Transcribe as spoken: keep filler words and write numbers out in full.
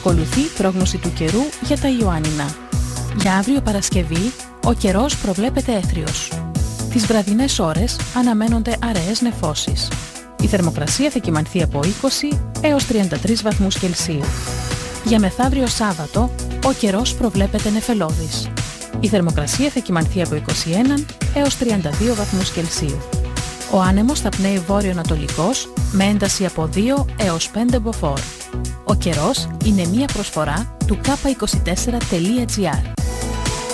Ακολουθεί πρόγνωση του καιρού για τα Ιωάννινα. Για αύριο Παρασκευή, ο καιρός προβλέπεται έθριος. Τις βραδινές ώρες αναμένονται αραιές νεφώσεις. Η θερμοκρασία θα κυμανθεί από είκοσι έως τριάντα τρεις βαθμούς Κελσίου. Για μεθαύριο Σάββατο, ο καιρός προβλέπεται νεφελώδης. Η θερμοκρασία θα κυμανθεί από είκοσι ένα έως τριάντα δύο βαθμούς Κελσίου. Ο άνεμος θα πνέει βόρειο-ανατολικός με ένταση από δύο έως πέντε μποφόρ. Ο καιρός είναι μία προσφορά του κάπα είκοσι τέσσερα τελεία τζι άρ.